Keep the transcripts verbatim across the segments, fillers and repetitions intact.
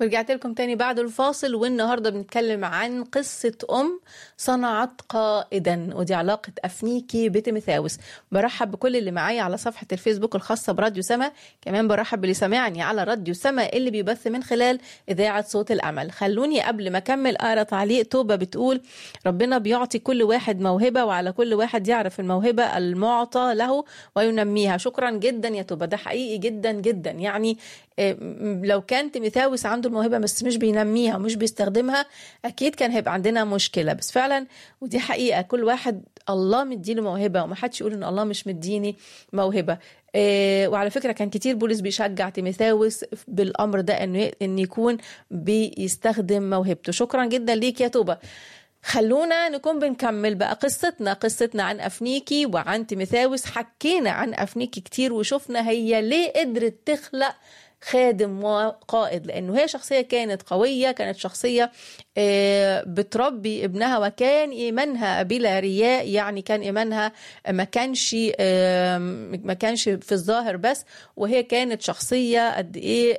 ورجعت لكم تاني بعد الفاصل، والنهاردة بنتكلم عن قصة أم صنعت قائدا، ودي علاقة أفنيكي بتيموثاوس. برحب بكل اللي معايا على صفحة الفيسبوك الخاصة براديو سما، كمان برحب باللي سامعني على راديو سما اللي بيبث من خلال إذاعة صوت الأمل. خلوني قبل ما أكمل أقرأ تعليق توبة بتقول: ربنا بيعطي كل واحد موهبة، وعلى كل واحد يعرف الموهبة المعطى له وينميها. شكرا جدا يا توبة، ده حقيقي جدا جدا. يعني لو كان تيموثاوس عنده الموهبة بس مش بينميها ومش بيستخدمها، أكيد كان هيبقى عندنا مشكلة. بس فعلا ودي حقيقة، كل واحد الله مديله موهبة، وما حدش يقول إن الله مش مديني موهبة. إيه، وعلى فكرة كان كتير بولس بيشجع تيموثاوس بالأمر ده، إنه إن يكون بيستخدم موهبته. شكرا جدا ليك يا توبة. خلونا نكون بنكمل بقى قصتنا قصتنا عن أفنيكي وعن تيموثاوس. حكينا عن أفنيكي كتير وشفنا هي ليه قدرت تخلق خادم وقائد، لأنه هي شخصية كانت قوية، كانت شخصية بتربي ابنها، وكان إيمانها بلا رياء. يعني كان إيمانها ما كانش ما كانش في الظاهر بس، وهي كانت شخصية قد إيه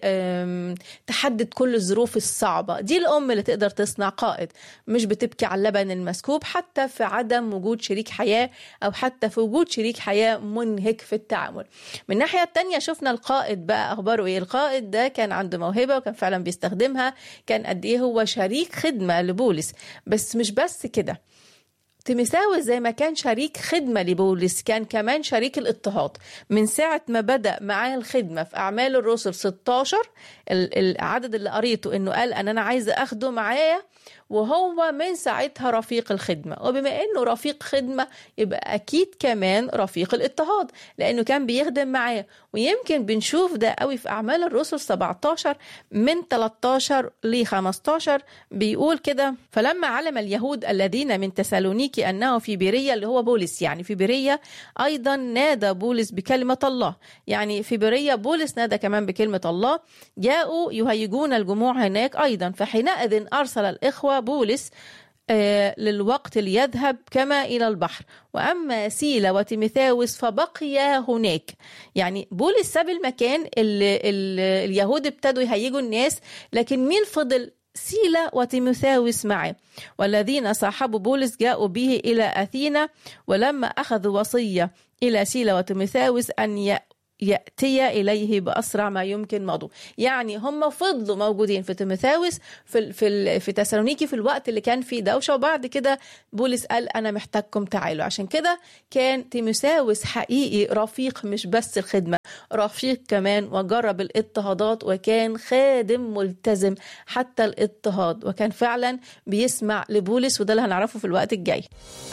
تحدد كل الظروف الصعبة. دي الأم اللي تقدر تصنع قائد، مش بتبكي على اللبن المسكوب حتى في عدم وجود شريك حياة، أو حتى في وجود شريك حياة منهك في التعامل. من الناحية التانية شفنا القائد بقى أخباره إيه. القائد ده كان عنده موهبة وكان فعلا بيستخدمها، كان قد إيه هو شريك خدمة لبولس. بس مش بس كده، تيموثاوس زي ما كان شريك خدمة لبولس كان كمان شريك الاضطهاد. من ساعة ما بدأ معاه الخدمة في أعمال الرسل ستاشر، العدد اللي قريته إنه قال أن أنا عايز أخده معايا، وهو من ساعتها رفيق الخدمة. وبما إنه رفيق خدمة يبقى أكيد كمان رفيق الاضطهاد، لأنه كان بيخدم معاه. ويمكن بنشوف ده قوي في أعمال الرسل سبعتاشر من تلتاشر ل خمستاشر، بيقول كده: فلما علم اليهود الذين من تسالونيكي أنه في بيرية، اللي هو بولس يعني في بيرية، أيضا نادى بولس بكلمة الله. يعني في بيرية بولس نادى كمان بكلمة الله. جاءوا يهيجون الجموع هناك أيضا، فحينئذ أرسل الإخوة بولس آه للوقت ليذهب كما إلى البحر، وأما سيلا وتيموثاوس فبقيا هناك. يعني بولس ساب المكان اللي, اللي اليهود ابتدوا يهيجوا الناس، لكن مين فضل؟ سيلا وتيموثاوس معه. والذين صاحبوا بولس جاءوا به إلى أثينا، ولما أخذوا وصية إلى سيلا وتيموثاوس أن يأتوا يأتي إليه بأسرع ما يمكن مضوا. يعني هم فضلوا موجودين في تيموثاوس في في في تسالونيكي في الوقت اللي كان فيه دوشة، وبعد كده بولس قال أنا محتاجكم تعالوا. عشان كده كان تيموثاوس حقيقي رفيق، مش بس الخدمة، رفيق كمان، وجرب الاضطهادات، وكان خادم ملتزم حتى الاضطهاد، وكان فعلا بيسمع لبولس، وده اللي هنعرفه في الوقت الجاي.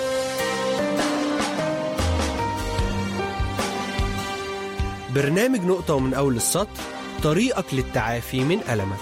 برنامج نقطة ومن أول السطر، طريقك للتعافي من ألمك.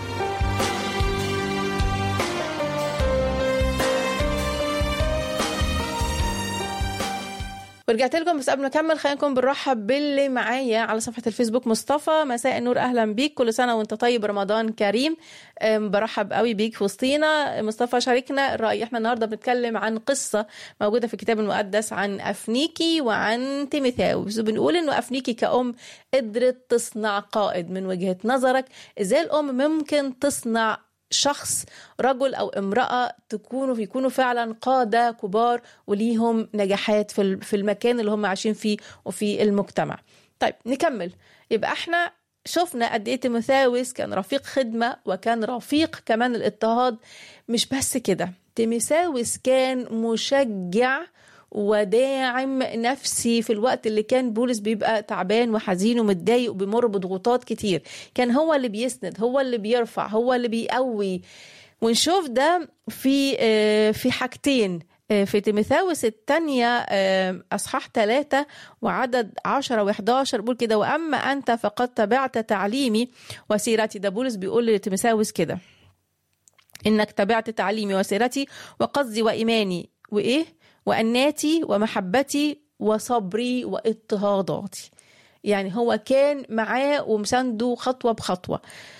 ورجعت لكم، بس قبل ما نكمل خلينا نكون بنرحب باللي معايا على صفحة الفيسبوك. مصطفى: مساء النور، أهلا بيك، كل سنة وانت طيب، رمضان كريم. برحب قوي بيك في وسطينا. مصطفى شاركنا الرأي. احنا النهاردة بنتكلم عن قصة موجودة في الكتاب المقدس عن أفنيكي وعن تيموثاوس، وبنقول انه أفنيكي كأم قدرت تصنع قائد. من وجهة نظرك ازاي الأم ممكن تصنع شخص، رجل أو امرأة، تكونوا يكونوا فعلا قادة كبار وليهم نجاحات في المكان اللي هم عايشين فيه وفي المجتمع؟ طيب نكمل. يبقى احنا شفنا قد ايه تيموثاوس كان رفيق خدمة، وكان رفيق كمان الاضطهاد. مش بس كده، تيموثاوس كان مشجع وداعم نفسي في الوقت اللي كان بولس بيبقى تعبان وحزين ومتضايق وبيمر بضغوطات كتير. كان هو اللي بيسند، هو اللي بيرفع، هو اللي بيقوي. ونشوف ده في في حاجتين في تيموثاوس الثانية أصحاح ثلاثة وعدد عشرة وإحداشر، بقول كده: وأما أنت فقد تبعت تعليمي وسيرتي. ده بولس بيقول لتيموثاوس كده: إنك تبعت تعليمي وسيرتي وقصدي وإيماني وإيه وأناتي ومحبتي وصبري واضطهاداتي. يعني هو كان معاه ومسانده خطوة بخطوة.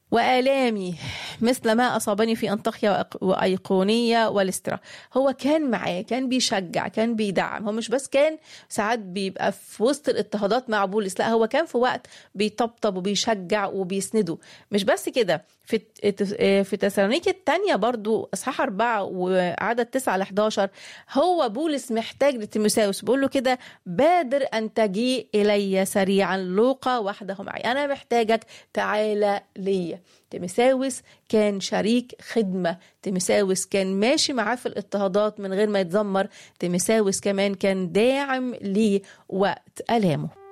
وآلامي مثل ما أصابني في أنطاكيا وأيقونية والإسترا. هو كان معاه، كان بيشجع، كان بيدعم. هو مش بس كان ساعات بيبقى في وسط الاضطهادات مع بولس، لا هو كان في وقت بيطبطب وبيشجع وبيسنده. مش بس كده، في في تسالونيكي الثانية برضو أصحاح أربعة وعدد تسعة لحداشر، هو بولس محتاج لتيموثاوس، بيقول له كده: بادر أن تجيء إلي سريعا، لوقا وحده معي، أنا محتاجك، تعالى لي. تيموثاوس كان شريك خدمة، تيموثاوس كان ماشي معاه في الاضطهادات من غير ما يتذمر، تيموثاوس كمان كان داعم ليه وقت ألامه.